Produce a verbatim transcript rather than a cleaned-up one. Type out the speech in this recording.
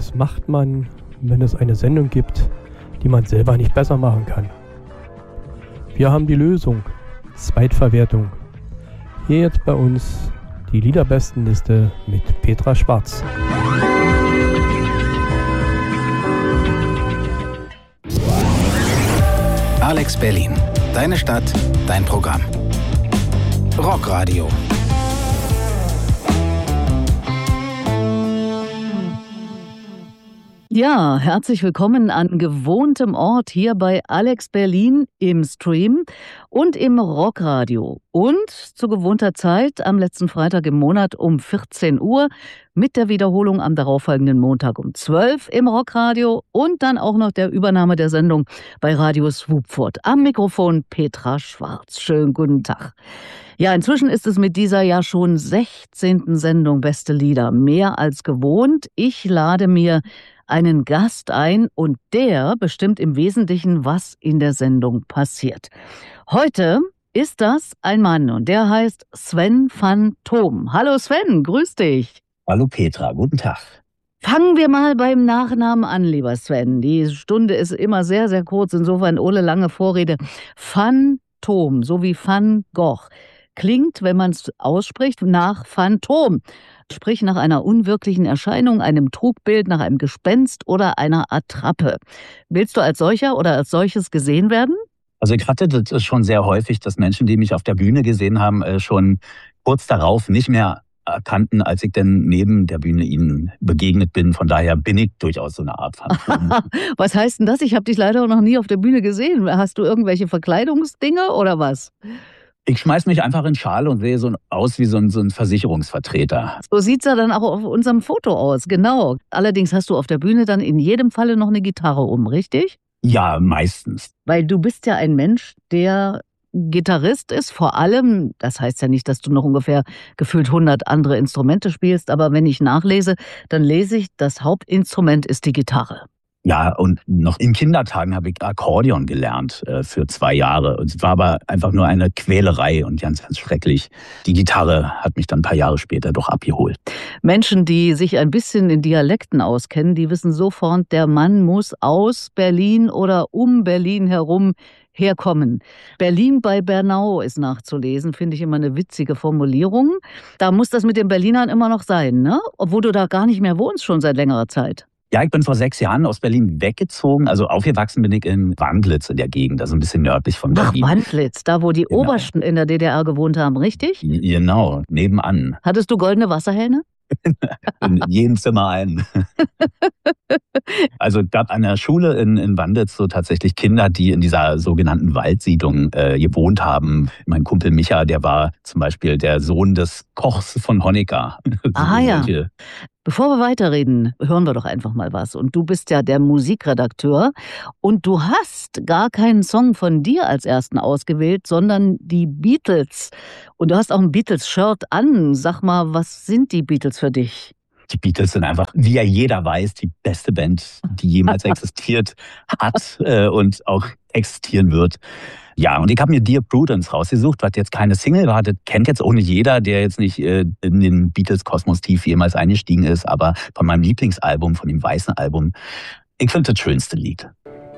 Was macht man, wenn es eine Sendung gibt, die man selber nicht besser machen kann? Wir haben die Lösung. Zweitverwertung. Hier jetzt bei uns die Liederbestenliste mit Petra Schwarz. Alex Berlin. Deine Stadt, dein Programm. Rockradio. Ja, herzlich willkommen an gewohntem Ort hier bei Alex Berlin im Stream und im Rockradio. Und zu gewohnter Zeit am letzten Freitag im Monat um vierzehn Uhr mit der Wiederholung am darauffolgenden Montag um zwölf im Rockradio und dann auch noch der Übernahme der Sendung bei Radio Swupfurt. Am Mikrofon Petra Schwarz. Schönen guten Tag. Ja, inzwischen ist es mit dieser ja schon sechzehnten Sendung Beste Lieder mehr als gewohnt. Ich lade mir einen Gast ein und der bestimmt im Wesentlichen, was in der Sendung passiert. Heute ist das ein Mann und der heißt Sven van Thom. Hallo Sven, grüß dich. Hallo Petra, guten Tag. Fangen wir mal beim Nachnamen an, lieber Sven. Die Stunde ist immer sehr, sehr kurz, insofern ohne lange Vorrede. Van Thom, so wie Van Gogh. Klingt, wenn man es ausspricht, nach Phantom. Sprich nach einer unwirklichen Erscheinung, einem Trugbild, nach einem Gespenst oder einer Attrappe. Willst du als solcher oder als solches gesehen werden? Also ich hatte das schon sehr häufig, dass Menschen, die mich auf der Bühne gesehen haben, schon kurz darauf nicht mehr erkannten, als ich dann neben der Bühne ihnen begegnet bin. Von daher bin ich durchaus so eine Art Phantom. Was heißt denn das? Ich habe dich leider noch nie auf der Bühne gesehen. Hast du irgendwelche Verkleidungsdinge oder was? Ich schmeiß mich einfach in Schale und sehe so aus wie so ein, so ein Versicherungsvertreter. So sieht's ja dann auch auf unserem Foto aus, genau. Allerdings hast du auf der Bühne dann in jedem Falle noch eine Gitarre um, richtig? Ja, meistens. Weil du bist ja ein Mensch, der Gitarrist ist, vor allem, das heißt ja nicht, dass du noch ungefähr gefühlt hundert andere Instrumente spielst, aber wenn ich nachlese, dann lese ich, das Hauptinstrument ist die Gitarre. Ja, und noch in Kindertagen habe ich Akkordeon gelernt äh, für zwei Jahre. Und es war aber einfach nur eine Quälerei und ganz, ganz schrecklich. Die Gitarre hat mich dann ein paar Jahre später doch abgeholt. Menschen, die sich ein bisschen in Dialekten auskennen, die wissen sofort, der Mann muss aus Berlin oder um Berlin herum herkommen. Berlin bei Bernau ist nachzulesen, finde ich immer eine witzige Formulierung. Da muss das mit den Berlinern immer noch sein, ne? Obwohl du da gar nicht mehr wohnst schon seit längerer Zeit. Ja, ich bin vor sechs Jahren aus Berlin weggezogen. Also aufgewachsen bin ich in Wandlitz in der Gegend, also ein bisschen nördlich von Berlin. Ach, Wandlitz, da wo die genau. Obersten in der D D R gewohnt haben, richtig? Genau, nebenan. Hattest du goldene Wasserhähne? In jedem Zimmer einen. Also es gab an der Schule in, in Wandlitz so tatsächlich Kinder, die in dieser sogenannten Waldsiedlung äh, gewohnt haben. Mein Kumpel Micha, der war zum Beispiel der Sohn des Kochs von Honecker. Ah ja. Bevor wir weiterreden, hören wir doch einfach mal was. Und du bist ja der Musikredakteur und du hast gar keinen Song von dir als ersten ausgewählt, sondern die Beatles. Und du hast auch ein Beatles-Shirt an. Sag mal, was sind die Beatles für dich? Die Beatles sind einfach, wie ja jeder weiß, die beste Band, die jemals existiert hat äh, und auch existieren wird. Ja, und ich habe mir Dear Prudence rausgesucht, was jetzt keine Single war. Das kennt jetzt ohne jeder, der jetzt nicht äh, in den Beatles-Kosmos tief jemals eingestiegen ist. Aber von meinem Lieblingsalbum, von dem weißen Album, ich finde das schönste Lied.